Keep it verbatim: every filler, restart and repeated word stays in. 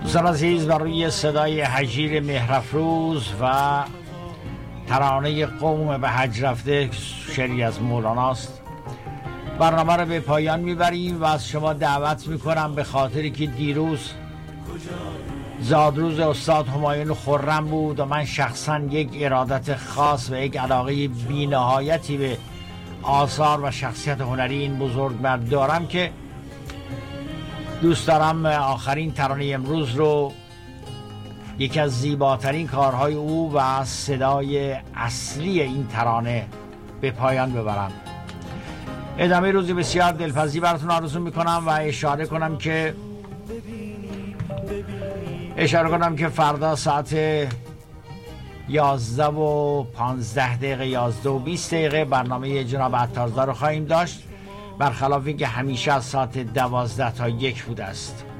دوستان عزیز، بر روی صدای هجیر مهرافروز و ترانه قوم به حج رفته، شعری از مولاناست، برنامه رو به پایان میبریم و از شما دعوت میکنم به خاطری که دیروز زادروز استاد همایون خرم بود و من شخصا یک ارادت خاص و یک علاقه بی‌نهایتی به آثار و شخصیت هنری این بزرگ مرد دارم که دوست دارم آخرین ترانه امروز رو، یکی از زیباترین کارهای او و صدای اصلی این ترانه، به پایان ببرم. ادامه روزی بسیار دلپذیر براتون آرزو میکنم و اشاره کنم که اشاره کنم که فردا ساعت یازده و پانزده دقیقه یازده و بیست دقیقه برنامه جناب عطارزاده رو خواهیم داشت، برخلاف اینکه همیشه از ساعت دوازده تا یک بوده است.